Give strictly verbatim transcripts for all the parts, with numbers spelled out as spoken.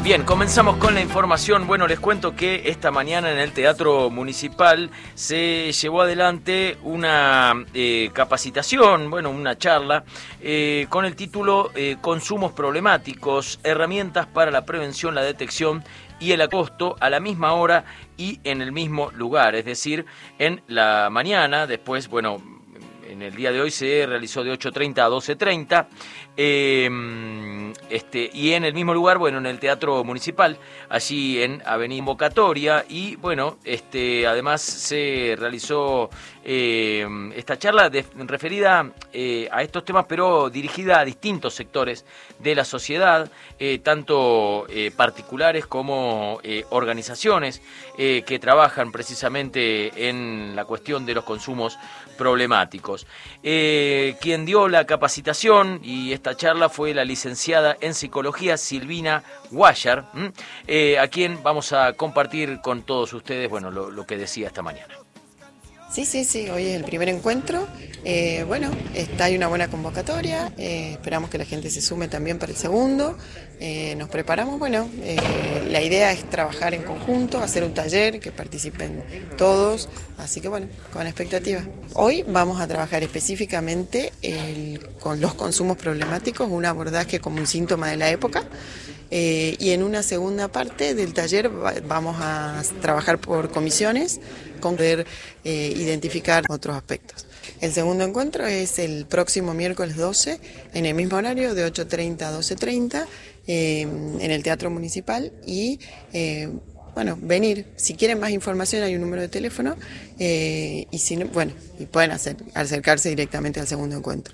Bien, comenzamos con la información. Bueno, les cuento que esta mañana en el Teatro Municipal se llevó adelante una eh, capacitación, bueno, una charla, eh, con el título eh, Consumos problemáticos, herramientas para la prevención, la detección y el acoso a la misma hora y en el mismo lugar, es decir, en la mañana. Después, bueno, en el día de hoy se realizó de ocho treinta a doce treinta, eh, este, y en el mismo lugar, bueno, en el Teatro Municipal, allí en Avenida Convocatoria, y bueno, este, además se realizó eh, esta charla de, referida eh, a estos temas, pero dirigida a distintos sectores de la sociedad, eh, tanto eh, particulares como eh, organizaciones eh, que trabajan precisamente en la cuestión de los consumos problemáticos. Eh, quien dio la capacitación y esta charla fue la licenciada en Psicología Silvina Guayar, eh, a quien vamos a compartir con todos ustedes, bueno, lo, lo que decía esta mañana. Sí, sí, sí, hoy es el primer encuentro. Eh, bueno, está, hay una buena convocatoria, eh, esperamos que la gente se sume también para el segundo. Eh, nos preparamos, bueno, eh, la idea es trabajar en conjunto, hacer un taller, que participen todos, así que bueno, con expectativa. Hoy vamos a trabajar específicamente el, con los consumos problemáticos, un abordaje como un síntoma de la época. Eh, y en una segunda parte del taller va, vamos a trabajar por comisiones con poder eh, identificar otros aspectos. El segundo encuentro es el próximo miércoles doce, en el mismo horario de ocho treinta a doce treinta, eh, en el Teatro Municipal. Y eh, bueno, venir, si quieren más información hay un número de teléfono, eh, y si no, bueno, y pueden hacer, acercarse directamente al segundo encuentro.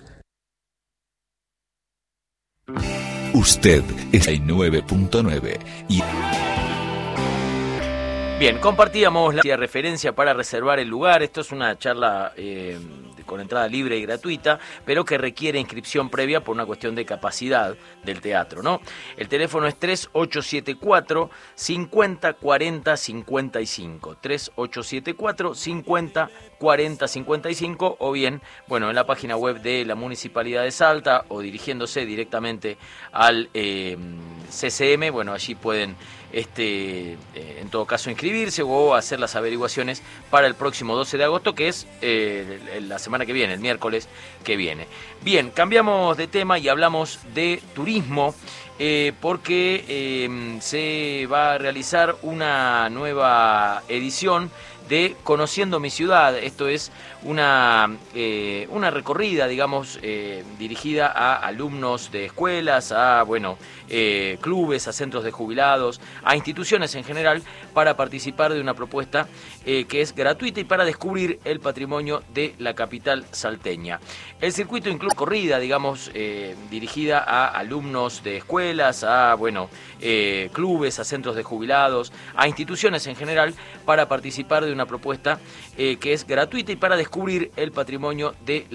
Usted es el nueve punto nueve y... Bien, compartíamos la referencia para reservar el lugar. Esto es una charla eh, con entrada libre y gratuita, pero que requiere inscripción previa por una cuestión de capacidad del teatro, ¿no? El teléfono es tres ocho siete cuatro, cincuenta, cuarenta, cincuenta y cinco. tres ocho siete cuatro, cincuenta, cuarenta, cincuenta y cinco, o bien, bueno, en la página web de la Municipalidad de Salta o dirigiéndose directamente al eh, C C M, bueno, allí pueden este, eh, en todo caso inscribirse o hacer las averiguaciones para el próximo doce de agosto, que es eh, la semana que viene, el miércoles que viene. Bien, cambiamos de tema y hablamos de turismo, eh, porque eh, se va a realizar una nueva edición de Conociendo mi ciudad. Esto es una, eh, una recorrida, digamos, eh, dirigida a alumnos de escuelas, a, bueno, eh, clubes, a centros de jubilados, a instituciones en general, para participar de una propuesta eh, que es gratuita y para descubrir el patrimonio de la capital salteña. El circuito incluye corrida, digamos, eh, dirigida a alumnos de escuelas, a, bueno, eh, clubes, a centros de jubilados, a instituciones en general, para participar de una propuesta eh, que es gratuita y para descubrir el patrimonio de la